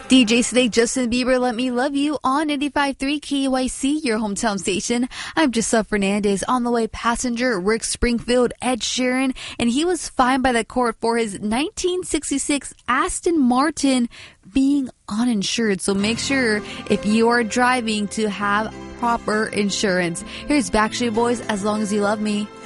DJ Snake, Justin Bieber, Let Me Love You on 95.3 KYC, your hometown station. I'm Giselle Fernandez. On the way, passenger Rick Springfield, Ed Sheeran, and he was fined by the court for his 1966 Aston Martin being uninsured. So make sure if you are driving to have proper insurance. Here's Backstreet Boys, As Long As You Love Me.